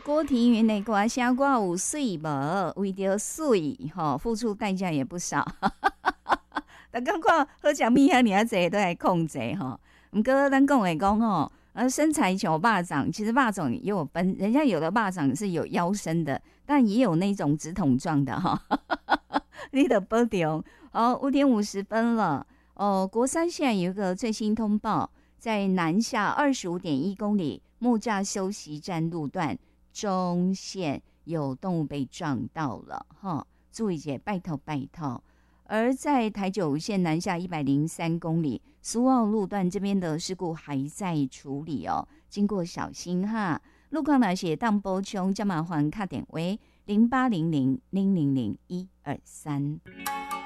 郭庭云的歌声我有水无？为着水吼，付出代价也不少。但感觉好食物遐尔济都来控制吼。毋过咱讲的讲吼，身材像肉粽，其实肉粽也有分，人家有的肉粽是有腰身的，但也有那种直筒状的哈。你得保重哦。5:50了哦。国三现在有一个最新通报，在南下25.1公里木栅休息站路段中线有动物被撞到了哈，注意些，拜托拜托。而在台九线南下103公里苏澳路段这边的事故还在处理哦，经过小心哈。路况那些当补充，加麻烦卡点为0800000123。